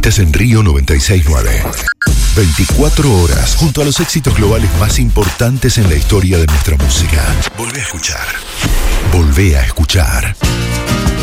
Estás en Río 96.9. 24 horas junto a los éxitos globales más importantes en la historia de nuestra música. Volvé a escuchar. Volvé a escuchar.